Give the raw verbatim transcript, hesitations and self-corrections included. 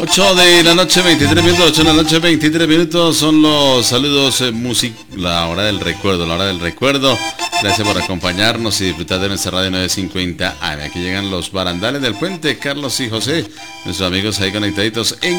ocho de la noche, veintitrés minutos, ocho de la noche, veintitrés minutos, son los saludos, eh, music, la hora del recuerdo, la hora del recuerdo. Gracias por acompañarnos y disfrutar de nuestra radio nueve cincuenta A M. Aquí llegan los barandales del puente, Carlos y José, nuestros amigos ahí conectaditos en